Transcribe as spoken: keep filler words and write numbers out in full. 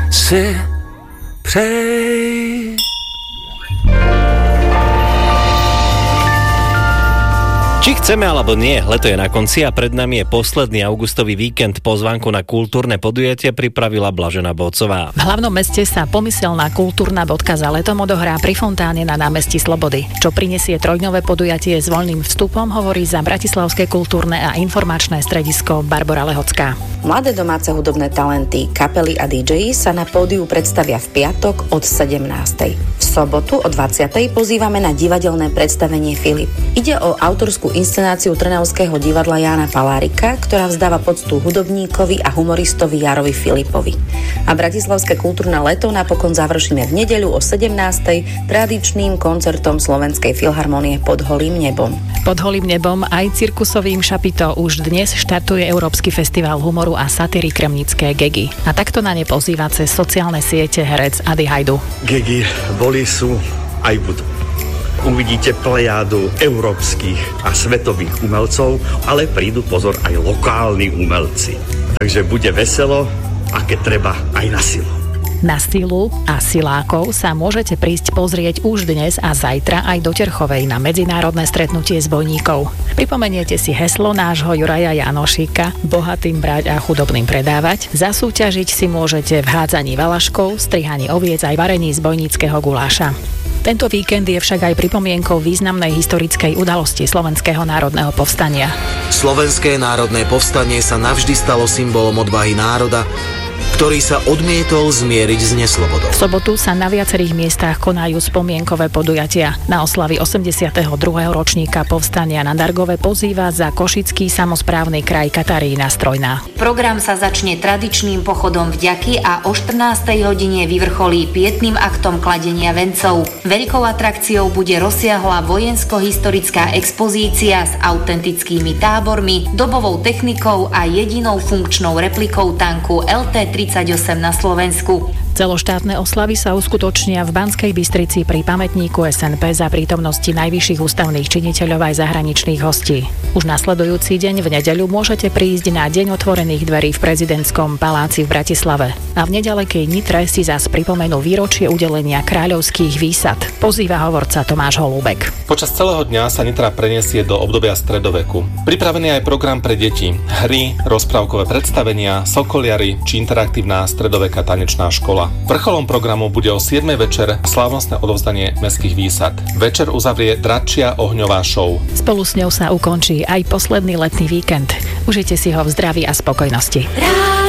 si prej. Či chceme alebo nie, leto je na konci a pred nami je posledný augustový víkend. Pozvánku na kultúrne podujatie pripravila Blažena Bocová. V hlavnom meste sa pomyselná kultúrna bodka za letom odohrá pri fontáne na námestí Slobody. Čo prinesie trojdňové podujatie s voľným vstupom, hovorí za Bratislavské kultúrne a informačné stredisko Barbora Lehocká. Mladé domáce hudobné talenty, kapely a dí džeji sa na pódiu predstavia v piatok od sedemnástej. V sobotu o dvadsiatej pozývame na divadelné predstavenie Filip. Ide o autorskú inscenáciu Trnavského divadla Jána Palárika, ktorá vzdáva poctu hudobníkovi a humoristovi Járovi Filipovi. A Bratislavské kultúrne leto napokon završíme v nedeľu o sedemnástej tradičným koncertom Slovenskej filharmonie Pod holým nebom. Pod holým nebom aj cirkusovým šapito už dnes štartuje Európsky festival humoru a satíry Kremnické Gegy. A takto na ne pozýva cez sociálne siete herec Ady Hajdu. Gegy boli, sú aj budú. Uvidíte plejádu európskych a svetových umelcov, ale prídu pozor aj lokálni umelci. Takže bude veselo a keď treba aj na silu. Na silu a silákov sa môžete prísť pozrieť už dnes a zajtra aj do Terchovej na medzinárodné stretnutie zbojníkov. Pripomeniete si heslo nášho Juraja Janošíka: bohatým brať a chudobným predávať. Zasúťažiť si môžete v hádzaní valaškov, strihaní oviec aj varení zbojníckeho guláša. Tento víkend je však aj pripomienkou významnej historickej udalosti Slovenského národného povstania. Slovenské národné povstanie sa navždy stalo symbolom odvahy národa, ktorý sa odmietol zmieriť s neslobodou. V sobotu sa na viacerých miestach konajú spomienkové podujatia. Na oslavy osemdesiateho druhého ročníka povstania na Dargove pozýva za Košický samosprávny kraj Katarína Strojná. Program sa začne tradičným pochodom vďaky a o štrnástej hodine vyvrcholí pietným aktom kladenia vencov. Veľkou atrakciou bude rozsiahla vojensko-historická expozícia s autentickými tábormi, dobovou technikou a jedinou funkčnou replikou tanku el té tridsaťosem na Slovensku. Celoštátne oslavy sa uskutočnia v Banskej Bystrici pri pamätníku es en pé za prítomnosti najvyšších ústavných činiteľov aj zahraničných hostí. Už nasledujúci deň v nedeľu môžete prísť na Deň otvorených dverí v prezidentskom paláci v Bratislave. A v nedalekej Nitre si zas pripomenú výročie udelenia kráľovských výsad. Pozýva hovorca Tomáš Holúbek. Počas celého dňa sa Nitra preniesie do obdobia stredoveku. Pripravený aj program pre deti, hry, rozprávkové predstavenia, sokoliary či interaktívna stredoveká tanečná škola. Vrcholom programu bude o siedmej večer slávnostné odovzdanie mestských výsad. Večer uzavrie dračia ohňová show. Spolu s ňou sa ukončí aj posledný letný víkend. Užite si ho v zdraví a spokojnosti.